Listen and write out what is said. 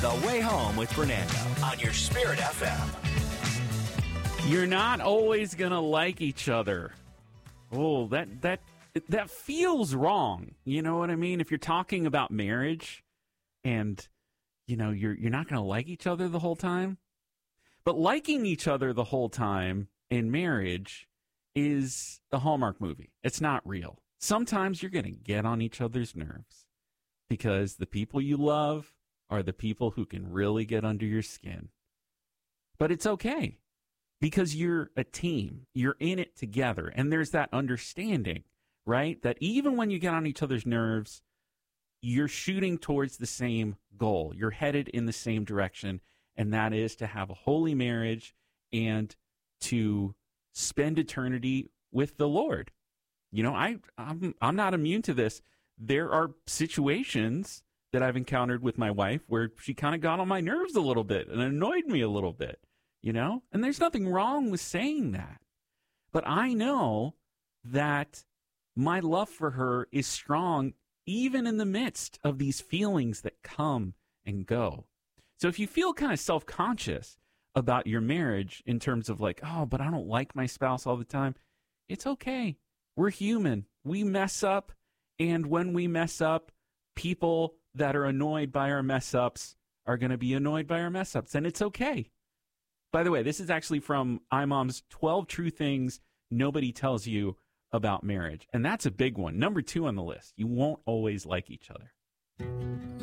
The Way Home with Fernando on your Spirit FM. You're not always going to like each other. Oh, that feels wrong. You know what I mean? If you're talking about marriage and, you know, you're not going to like each other the whole time. But liking each other the whole time in marriage is a Hallmark movie. It's not real. Sometimes you're going to get on each other's nerves because the people you love are the people who can really get under your skin. But it's okay because you're a team. You're in it together. And there's that understanding, right? That even when you get on each other's nerves, you're shooting towards the same goal. You're headed in the same direction, and that is to have a holy marriage and to spend eternity with the Lord. You know, I'm not immune to this. There are situations that I've encountered with my wife where she kind of got on my nerves a little bit and annoyed me a little bit, you know? And there's nothing wrong with saying that. But I know that my love for her is strong even in the midst of these feelings that come and go. So if you feel kind of self-conscious about your marriage in terms of like, oh, but I don't like my spouse all the time, it's okay. We're human. We mess up. And when we mess up, people that are annoyed by our mess ups are going to be annoyed by our mess ups. And it's okay. By the way, this is actually from iMom's 12 True Things Nobody Tells You About Marriage. And that's a big one. Number 2 on the list. You won't always like each other.